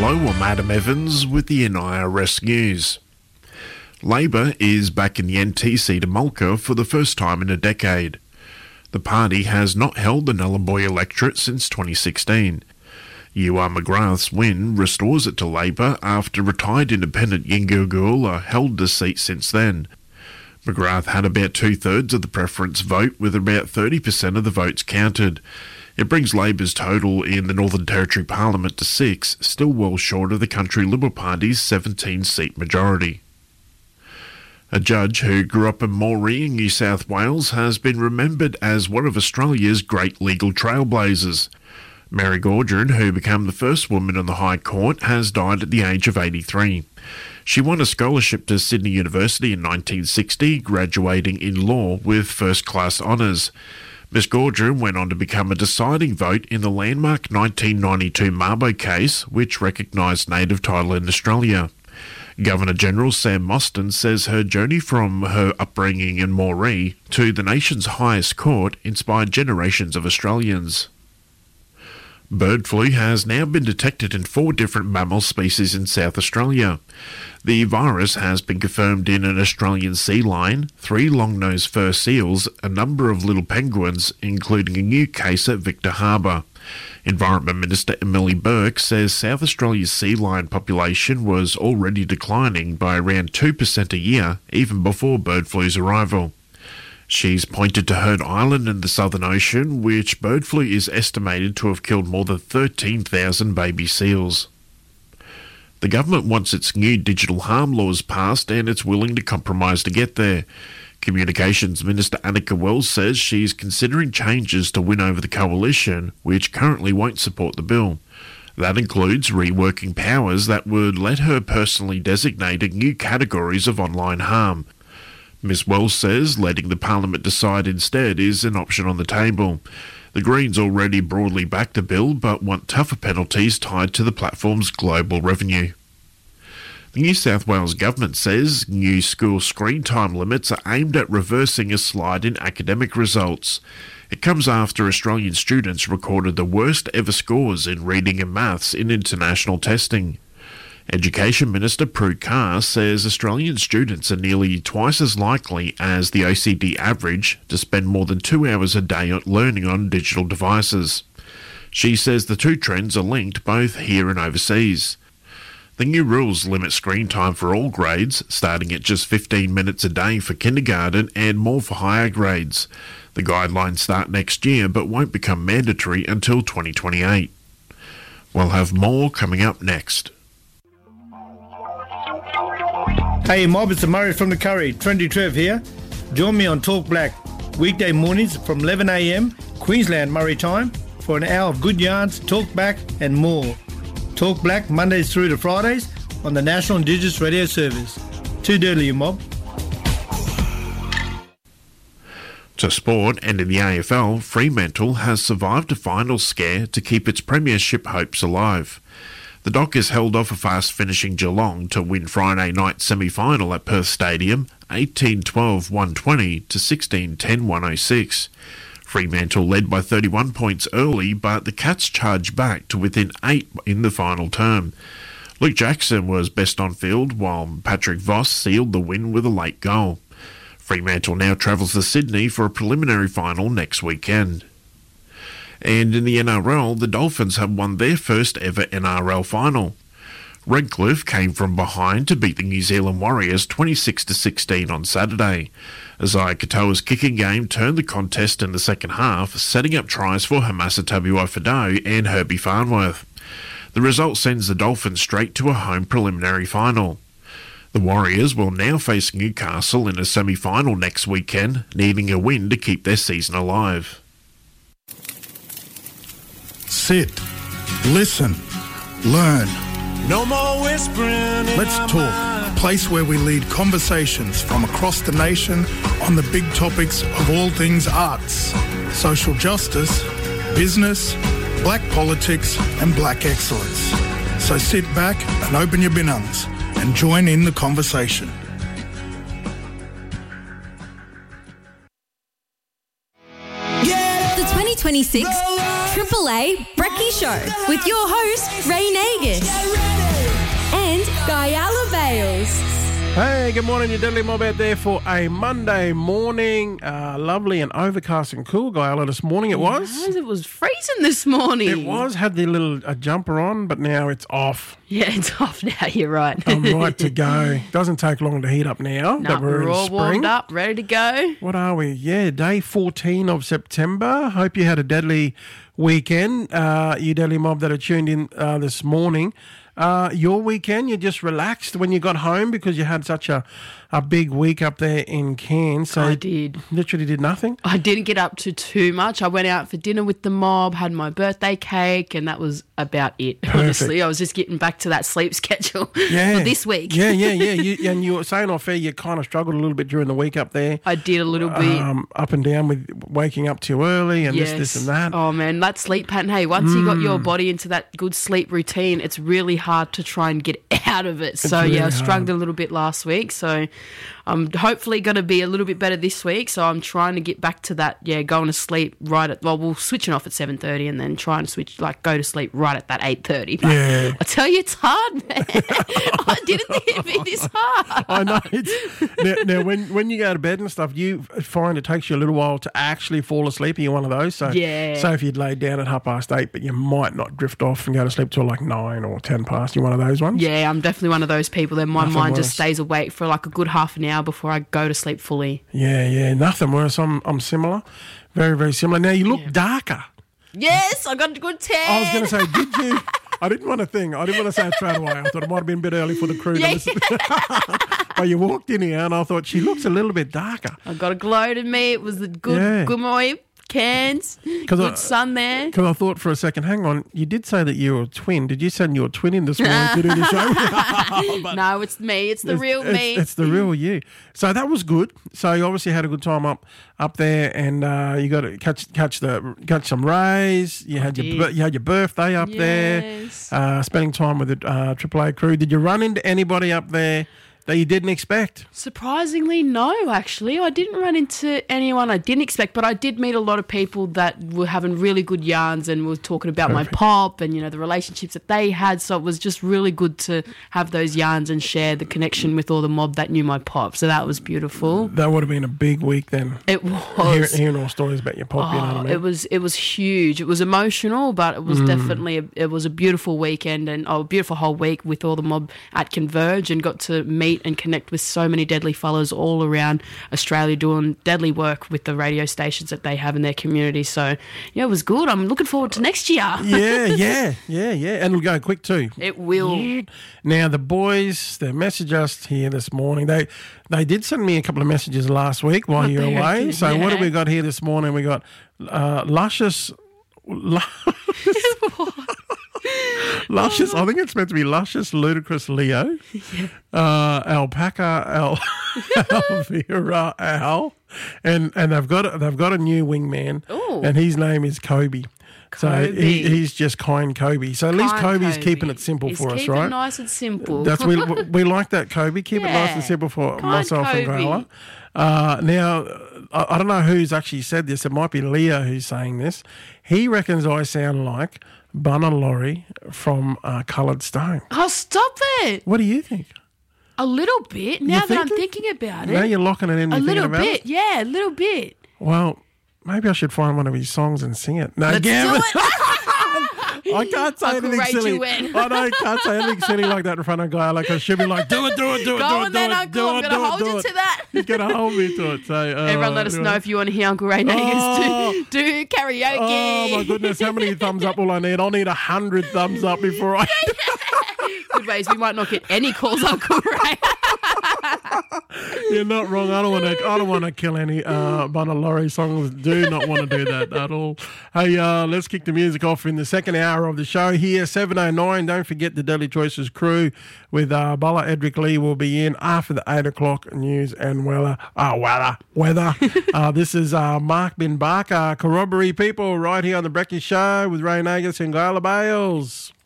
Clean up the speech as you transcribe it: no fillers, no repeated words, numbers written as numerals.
Hello, I'm Adam Evans with the NIRS News. Labor is back in the NT seat of Mulga for the first time in a decade. The party has not held the Nullarbor electorate since 2016. Ewan McGrath's win restores it to Labor after retired independent Yingo Guula held the seat since then. McGrath had about two-thirds of the preference vote, with about 30% of the votes counted. It brings Labor's total in the Northern Territory Parliament to 6, still well short of the Country Liberal Party's 17-seat majority. A judge who grew up in Moree in New South Wales has been remembered as one of Australia's great legal trailblazers. Mary Gaudron, who became the first woman on the High Court, has died at the age of 83. She won a scholarship to Sydney University in 1960, graduating in law with first-class honours. Ms Gaudron went on to become a deciding vote in the landmark 1992 Mabo case, which recognised native title in Australia. Governor-General Sam Mostyn says her journey from her upbringing in Moree to the nation's highest court inspired generations of Australians. Bird flu has now been detected in 4 different mammal species in South Australia. The virus has been confirmed in an Australian sea lion, 3 long-nosed fur seals, a number of little penguins, including a new case at Victor Harbour. Environment Minister Emily Burke says South Australia's sea lion population was already declining by around 2% a year, even before bird flu's arrival. She's pointed to Heard Island in the Southern Ocean, which bird flu is estimated to have killed more than 13,000 baby seals. The government wants its new digital harm laws passed, and it's willing to compromise to get there. Communications Minister Annika Wells says she's considering changes to win over the coalition, which currently won't support the bill. That includes reworking powers that would let her personally designate new categories of online harm. Ms Wells says letting the Parliament decide instead is an option on the table. The Greens already broadly back the bill, but want tougher penalties tied to the platform's global revenue. The New South Wales Government says new school screen time limits are aimed at reversing a slide in academic results. It comes after Australian students recorded the worst ever scores in reading and maths in international testing. Education Minister Prue Carr says Australian students are nearly twice as likely as the OECD average to spend more than 2 hours a day learning on digital devices. She says the two trends are linked both here and overseas. The new rules limit screen time for all grades, starting at just 15 minutes a day for kindergarten and more for higher grades. The guidelines start next year but won't become mandatory until 2028. We'll have more coming up next. Hey mob, it's Murray from the Curry, Trendy Trev here. Join me on Talk Black, weekday mornings from 11am, Queensland Murray time, for an hour of good yarns, talk back and more. Talk Black Mondays through to Fridays on the National Indigenous Radio Service. Too dirty, you mob. To sport, and in the AFL, Fremantle has survived a final scare to keep its premiership hopes alive. The Dockers held off a fast-finishing Geelong to win Friday night semi-final at Perth Stadium, 18-12-120 to 16-10-106. Fremantle led by 31 points early, but the Cats charged back to within 8 in the final term. Luke Jackson was best on field, while Patrick Voss sealed the win with a late goal. Fremantle now travels to Sydney for a preliminary final next weekend. And in the NRL, the Dolphins have won their first ever NRL final. Redcliffe came from behind to beat the New Zealand Warriors 26-16 on Saturday. Isaiah Katoa's kicking game turned the contest in the second half, setting up tries for Hamasa Tabuai-Fidow and Herbie Farnworth. The result sends the Dolphins straight to a home preliminary final. The Warriors will now face Newcastle in a semi-final next weekend, needing a win to keep their season alive. Sit, listen, learn. No more whispering. Let's talk, a place where we lead conversations from across the nation on the big topics of all things arts, social justice, business, black politics and black excellence. So sit back and open your binungs and join in the conversation. The 2026 Triple A Brekkie Show with your host, Ray Nagus. and Guyala Bales. Hey, good morning, your Deadly Mob out there for a Monday morning. Lovely and overcast and cool, Guyala, this morning it was. It was freezing this morning. It was, had the little jumper on, but now it's off. Yeah, it's off now, you're right. I'm right to go. Doesn't take long to heat up now that we're we're in all spring. warmed up, ready to go. What are we? Yeah, day 14 of September. Hope you had a deadly weekend, you Deadly Mob that are tuned in this morning. Your weekend, you just relaxed when you got home because you had such a big week up there in Cairns. So I did. Literally did nothing? I didn't get up to too much. I went out for dinner with the mob, had my birthday cake, and that was about it, honestly. I was just getting back to that sleep schedule for this week. Yeah. And you were saying off air you kind of struggled a little bit during the week up there. I did a little bit. Up and down with waking up too early and this and that. Oh, man, that sleep pattern. Hey, once you got your body into that good sleep routine, it's really hard to try and get out of it. So, really I hard. struggled a little bit last week. So, I'm hopefully going to be a little bit better this week. So, I'm trying to get back to that, going to sleep we're switching off at 7:30 and then trying to go to sleep right at that 8:30. But Yeah. I tell you, it's hard, man. I didn't think it'd be this hard. I know. Now, when you go to bed and stuff, you find it takes you a little while to actually fall asleep. Are you one of those? So, Yeah. So if you'd laid down at 8:30, but you might not drift off and go to sleep till like 9 or 10 past. You one of those ones? Yeah, I'm definitely one of those people that my Nothing mind worse. just stays awake for like a good half an hour before I go to sleep fully. Yeah. Nothing worse. I'm similar. Very, very similar. Now, you look darker. Yes, I got a good tan. I was going to say, did you? I didn't want to say it straight away. I thought it might have been a bit early for the crew to listen. But you walked in here and I thought she looks a little bit darker. I got a glow to me. It was the good Gumoy Cairns. Good sun there. Because I thought for a second, hang on, you did say that you were a twin. Did you send your twin in this morning to do the show? No, it's me. It's the real me. It's the real you. So that was good. So you obviously had a good time up there, and you got to catch some rays. You had your birthday up there. Spending time with the AAA crew. Did you run into anybody up there that you didn't expect? Surprisingly, no, actually. I didn't run into anyone I didn't expect, but I did meet a lot of people that were having really good yarns and were talking about my pop and, the relationships that they had. So it was just really good to have those yarns and share the connection with all the mob that knew my pop. So that was beautiful. That would have been a big week then. It was. Hearing all stories about your pop, you know what I mean? It was huge. It was emotional, but it was definitely it was a beautiful weekend and a beautiful whole week with all the mob at Converge, and got to meet and connect with so many deadly fellas all around Australia doing deadly work with the radio stations that they have in their community. So, it was good. I'm looking forward to next year. Yeah. And it'll go quick too. It will. Yeah. Now, the boys, they messaged us here this morning. They did send me a couple of messages last week while you were away. Good, so what have we got here this morning? We got Luscious... Luscious, I think it's meant to be Luscious Ludicrous Leo, Alpaca Alvira Al, and they've got a new wingman, and his name is Kobe. So he's just kind Kobe. So at least Kobe's keeping it simple for us, right? Keep it nice and simple. That's we like that, Kobe. Keep it nice and simple for myself and Growler. Now, I don't know who's actually said this. It might be Leo who's saying this. He reckons I sound like Bunna Laurie from Coloured Stone. Oh, stop it. What do you think? A little bit, now that I'm thinking about it. Now you're locking it in. A little bit, yeah, a little bit. Well, maybe I should find one of his songs and sing it. No, Let's do it. I can't say Uncle anything Ray silly. Duet. I can't say anything silly like that in front of a guy. Like I should be like, do it. Go on then, Uncle. I'm going to hold you to that. He's going to hold me to it. So, everyone let us know if you want to hear Uncle Ray Nagans do karaoke. Oh, my goodness. How many thumbs up will I need? I'll need 100 thumbs up before I... Good ways. We might not get any calls, Uncle Ray. You're not wrong. I don't want to kill any Bunna Laurie songs. Do not want to do that at all. Hey, let's kick the music off in the second hour of the show here, 7:09. Don't forget the Daily Choices crew with Bala Edric Lee will be in after the 8 o'clock news and weather. This is Mark Bin Barker, Corroboree people, right here on the Breakfast Show with Ray Nagus and Guyla Bales.